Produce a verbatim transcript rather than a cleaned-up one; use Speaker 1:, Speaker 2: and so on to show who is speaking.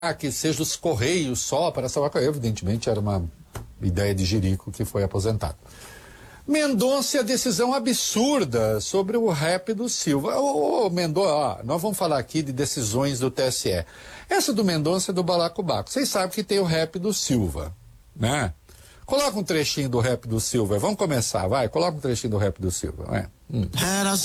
Speaker 1: que seja os Correios só para salvar. Evidentemente era uma ideia de jirico que foi aposentado. Mendonça, a decisão absurda sobre o rap do Silva. Ô, ô Mendonça, ó, nós vamos falar aqui de decisões do T S E. Essa do Mendonça é do balacobaco. Vocês sabem que tem o rap do Silva, né? Coloca um trechinho do rap do Silva. Vamos começar, vai. Coloca um trechinho do rap do Silva, vai. Hum.